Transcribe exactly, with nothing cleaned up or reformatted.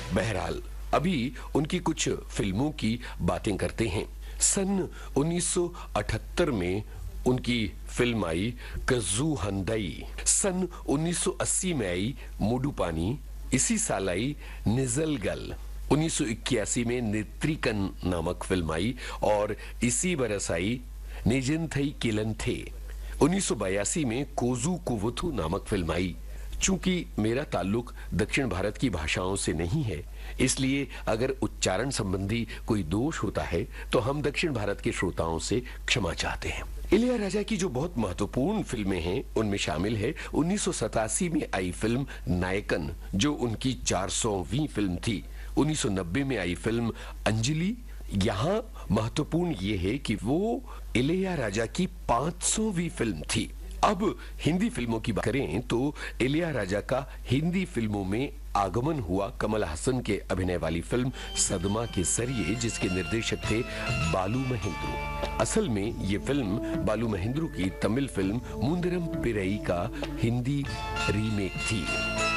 बहरहाल अभी उनकी कुछ फिल्मों की बातें करते हैं। सन उन्नीस सौ अठहत्तर में उनकी फिल्म आई कज़ू हंदई। सन उन्नीस सौ अस्सी में आई मूडुपानी। इसी साल आई निज़लगल। उन्नीस सौ इक्यासी में नेत्रिकन नामक फिल्म आई और इसी बरस आई निजिनथई किलनथे। उन्नीस सौ बयासी में कोजू कुवुथु नामक फिल्म आई। चूंकि मेरा ताल्लुक दक्षिण भारत की भाषाओं से नहीं है, इसलिए अगर उच्चारण संबंधी कोई दोष होता है तो हम दक्षिण भारत के श्रोताओं से क्षमा चाहते हैं। इलैयाराजा की जो बहुत महत्वपूर्ण फिल्में हैं उनमें शामिल है उन्नीस सौ सतासी में आई फिल्म नायकन, जो उनकी चार सौवीं फिल्म थी। उन्नीस सौ नब्बे में आई फिल्म अंजलि। यहाँ महत्वपूर्ण ये है कि वो इलैयाराजा की पांच सौवीं फिल्म थी। अब हिंदी फिल्मों की बात करें तो इलैयाराजा का हिंदी फिल्मों में आगमन हुआ कमल हसन के अभिनय वाली फिल्म सदमा के जरिए, जिसके निर्देशक थे बालू महेंद्रू। असल में ये फिल्म बालू महेंद्रू की तमिल फिल्म मुंदरम पिरई का हिंदी रीमेक थी।